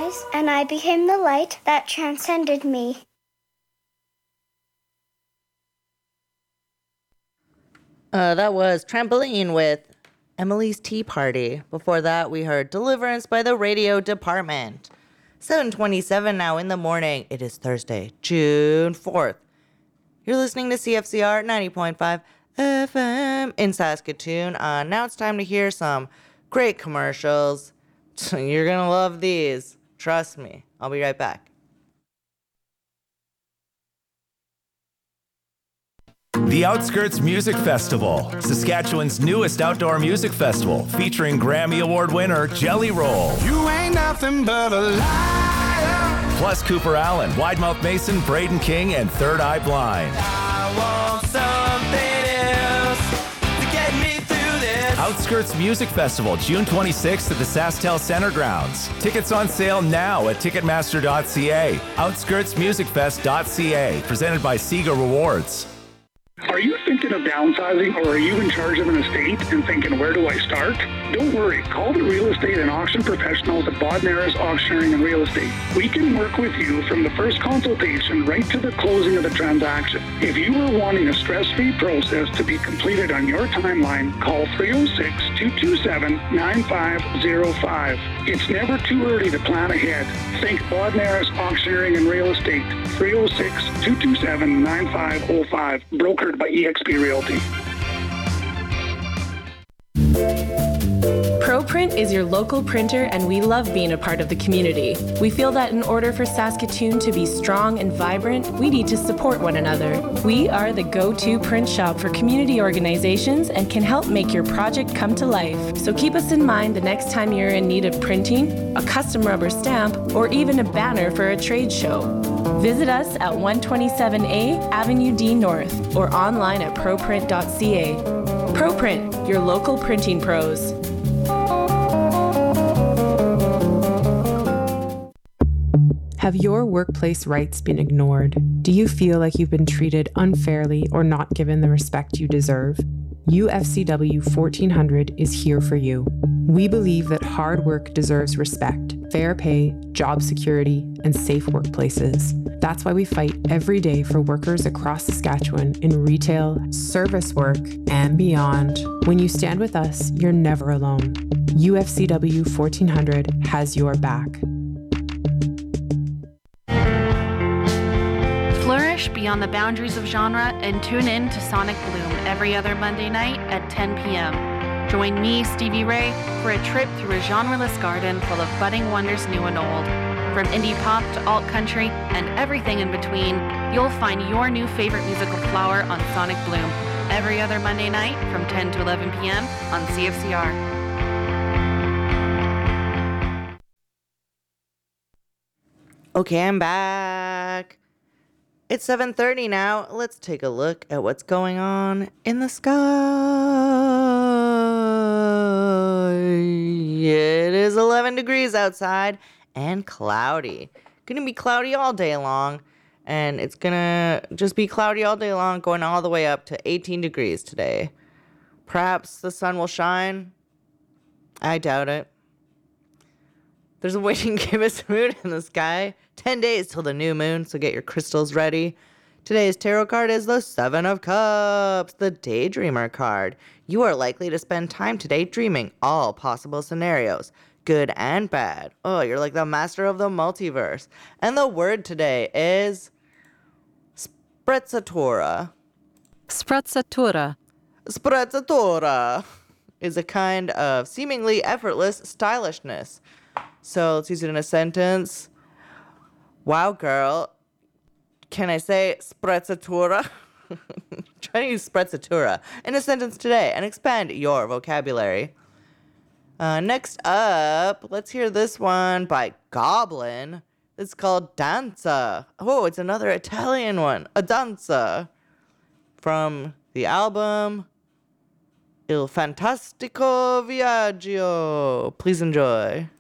eyes, and I became the light that transcended me. That was Trampoline with Emily's Tea Party. Before that, we heard Deliverance by the Radio Department. 7:27 now in the morning. It is Thursday, June 4th. You're listening to CFCR 90.5 FM in Saskatoon. Now it's time to hear some great commercials. You're going to love these. Trust me. I'll be right back. The Outskirts Music Festival, Saskatchewan's newest outdoor music festival, featuring Grammy Award winner Jelly Roll. You ain't nothing but a liar. Plus Cooper Allen, Widemouth Mason, Braden King, and Third Eye Blind. I want something else to get me through this. Outskirts Music Festival, June 26th at the SaskTel Center Grounds. Tickets on sale now at Ticketmaster.ca. OutskirtsMusicFest.ca, presented by Sega Rewards. Are you thinking of downsizing, or are you in charge of an estate and thinking, where do I start? Don't worry. Call the real estate and auction professionals at Bodnaris Auctioneering and Real Estate. We can work with you from the first consultation right to the closing of the transaction. If you are wanting a stress-free process to be completed on your timeline, call 306-227-9505. It's never too early to plan ahead. Think Bodnaris Auctioneering and Real Estate. 306-227-9505. Brokered by eXp Realty. ProPrint is your local printer, and we love being a part of the community. We feel that in order for Saskatoon to be strong and vibrant, we need to support one another. We are the go-to print shop for community organizations and can help make your project come to life. So keep us in mind the next time you're in need of printing, a custom rubber stamp, or even a banner for a trade show. Visit us at 127A Avenue D North or online at proprint.ca. ProPrint, your local printing pros. Have your workplace rights been ignored? Do you feel like you've been treated unfairly or not given the respect you deserve? UFCW 1400 is here for you. We believe that hard work deserves respect, fair pay, job security, and safe workplaces. That's why we fight every day for workers across Saskatchewan in retail, service work, and beyond. When you stand with us, you're never alone. UFCW 1400 has your back. Flourish beyond the boundaries of genre and tune in to Sonic Bloom every other Monday night at 10 p.m. Join me, Stevie Ray, for a trip through a genreless garden full of budding wonders new and old. From indie pop to alt country and everything in between, you'll find your new favorite musical flower on Sonic Bloom every other Monday night from 10 to 11 p.m. on CFCR. Okay, I'm back. It's 7:30 now. Let's take a look at what's going on in the sky. It is 11 degrees outside and cloudy. Gonna be cloudy all day long, and it's gonna just be cloudy all day long, going all the way up to 18 degrees today. Perhaps the sun will shine. I doubt it. There's a waning gibbous moon in the sky. 10 days till the new moon, so get your crystals ready. Today's tarot card is the Seven of Cups, the Daydreamer card. You are likely to spend time today dreaming all possible scenarios, good and bad. Oh, you're like the master of the multiverse. And the word today is sprezzatura. Sprezzatura. Sprezzatura is a kind of seemingly effortless stylishness. So let's use it in a sentence. Wow, girl. Can I say sprezzatura? Try to use sprezzatura in a sentence today and expand your vocabulary. Next up, let's hear this one by Goblin. It's called Danza. Oh, it's another Italian one. A danza. From the album Il Fantastico Viaggio. Please enjoy.